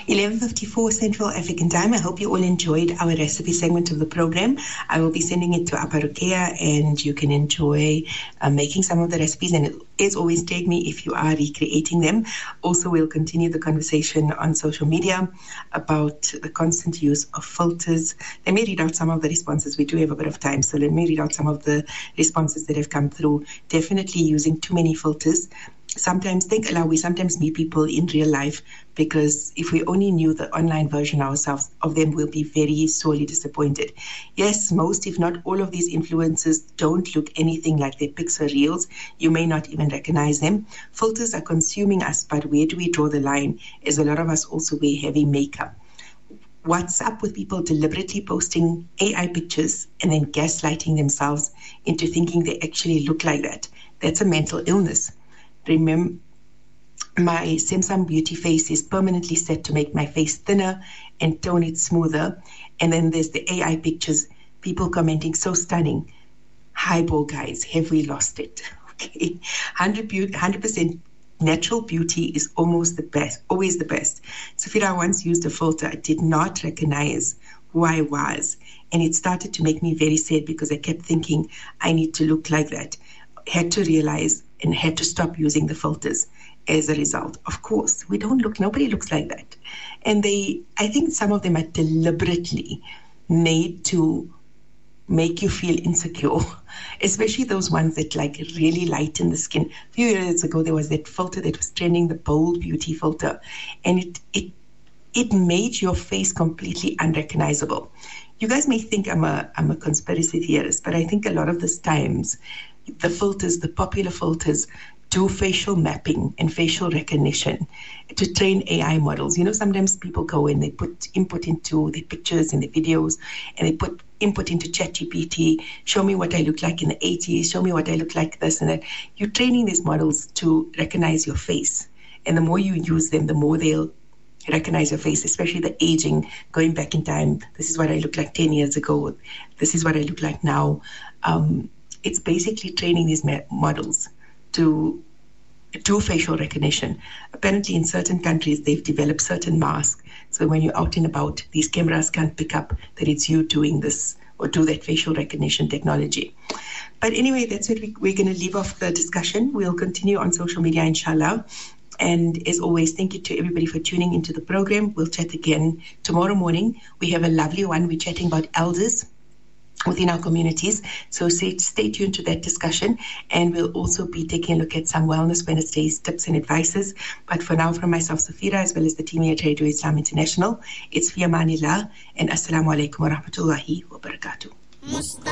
11:54 Central African Time. I hope you all enjoyed our recipe segment of the program. I will be sending it to Aparukea, and you can enjoy making some of the recipes. And as always, tag me if you are recreating them. Also, we'll continue the conversation on social media about the constant use of filters. Let me read out some of the responses. We do have a bit of time, so let me read out some of the responses that have come through. Definitely using too many filters. Sometimes we sometimes meet people in real life, because if we only knew the online version ourselves of them, we'll be very sorely disappointed. Yes, most, if not all of these influencers don't look anything like their pics or reels. You may not even recognize them. Filters are consuming us, but where do we draw the line? As a lot of us also wear heavy makeup. What's up with people deliberately posting AI pictures and then gaslighting themselves into thinking they actually look like that? That's a mental illness. Remember, my Samsung Beauty face is permanently set to make my face thinner and tone it smoother. And then there's the AI pictures, people commenting, so stunning. Highball guys, have we lost it? Okay, 100% natural beauty is always the best. Safira once used a filter I did not recognize who I was, and it started to make me very sad because I kept thinking I need to look like that. Had to realize and had to stop using the filters as a result. Of course, nobody looks like that. And I think some of them are deliberately made to make you feel insecure, especially those ones that like really lighten the skin. A few years ago, there was that filter that was trending, the Bold Beauty filter, and it made your face completely unrecognizable. You guys may think I'm a conspiracy theorist, but I think a lot of these times, the popular filters do facial mapping and facial recognition to train AI models. You know, sometimes people go and they put input into the pictures and the videos, and they put input into ChatGPT, show me what I look like in the 80s, show me what I look like this and that. You're training these models to recognize your face. And the more you use them, the more they'll recognize your face, especially the aging, going back in time. This is what I look like 10 years ago. This is what I look like now. It's basically training these models to do facial recognition. Apparently, in certain countries, they've developed certain masks. So when you're out and about, these cameras can't pick up that it's you doing this or do that facial recognition technology. But anyway, that's it. We're going to leave off the discussion. We'll continue on social media, inshallah. And as always, thank you to everybody for tuning into the program. We'll chat again tomorrow morning. We have a lovely one. We're chatting about elders within our communities. So stay tuned to that discussion. And we'll also be taking a look at some Wellness Wednesdays tips and advices. But for now, from myself, Safira, as well as the team here at Radio Islam International, it's Fi Amanillah and Assalamu alaikum wa rahmatullahi wa barakatuh.